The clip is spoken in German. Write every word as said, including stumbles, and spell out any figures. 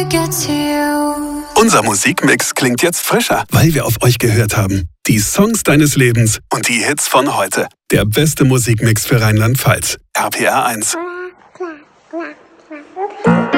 to get to you. Unser Musikmix klingt jetzt frischer, weil wir auf euch gehört haben. Die Songs deines Lebens und die Hits von heute. Der beste Musikmix für Rheinland-Pfalz. R P R eins.